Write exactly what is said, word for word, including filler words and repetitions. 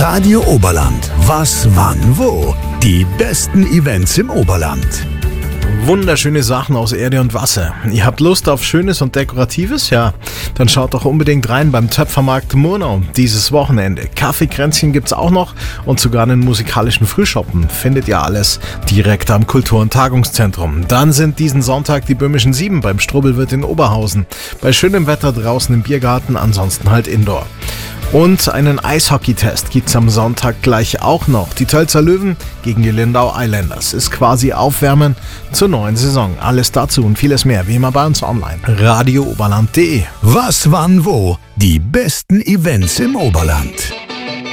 Radio Oberland. Was, wann, wo? Die besten Events im Oberland. Wunderschöne Sachen aus Erde und Wasser. Ihr habt Lust auf Schönes und Dekoratives? Ja, dann schaut doch unbedingt rein beim Töpfermarkt Murnau dieses Wochenende. Kaffeekränzchen gibt's auch noch und sogar einen musikalischen Frühschoppen. Findet ihr alles direkt am Kultur- und Tagungszentrum. Dann sind diesen Sonntag die Böhmischen Sieben beim Strubbelwirt in Oberhausen. Bei schönem Wetter draußen im Biergarten, ansonsten halt Indoor. Und einen Eishockey-Test gibt's am Sonntag gleich auch noch. Die Tölzer Löwen gegen die Lindau Islanders. Ist quasi Aufwärmen zur neuen Saison. Alles dazu und vieles mehr, wie immer bei uns online. radio oberland punkt de. Was, wann, wo? Die besten Events im Oberland.